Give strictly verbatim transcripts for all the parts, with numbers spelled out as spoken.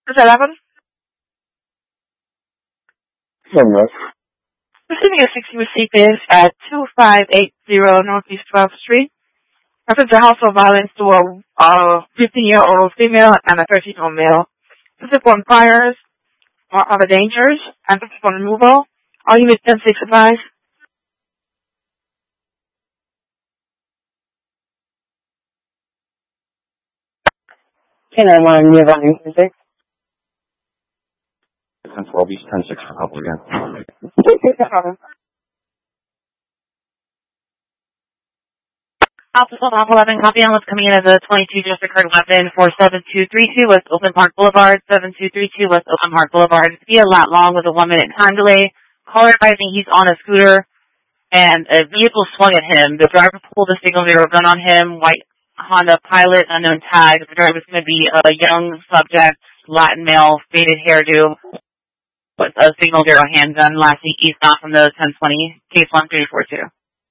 Is that eleven? Somewhat. Receiving a sixty receipt at two five eight zero Northeast twelfth Street. Reference to household violence to a fifteen-year-old female and a thirteen-year-old male. Physical fires or other dangers and physical removal. All units ten six advised. Can I want nearby ten six? ten twelve East ten six for couple again. Alpha Alpha eleven, copy on what's coming in as a twenty-two just occurred weapon for seven two three two West Oakland Park Boulevard, seven two three two West Oakland Park Boulevard. Be a lot long with a one minute time delay. Caller advising he's on a scooter and a vehicle swung at him. The driver pulled a signal zero gun on him, white Honda Pilot, unknown tag. The driver's going to be a young subject, Latin male, faded hairdo, with a signal zero handgun, lastly eastbound from the ten twenty, case one three four two.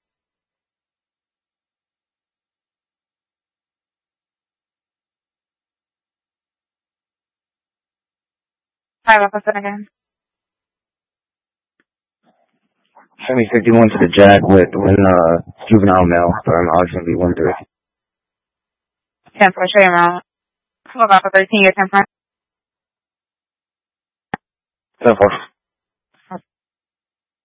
Hi, Officer again. Semi fifty-one to the Jack with when uh juvenile male. Sorry, I'm always gonna be one three. ten four, show your mouth. Hold on for thirteen year ten four. ten four.